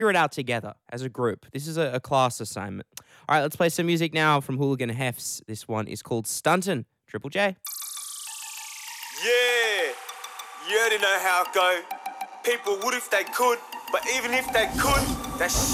figure it out together as a group. This is a class assignment. All right, let's play some music now from Hooligan Hefts. This one is called Stuntin'. Triple J. Yeah, you already know how it go. People would if they could, but even if they could, that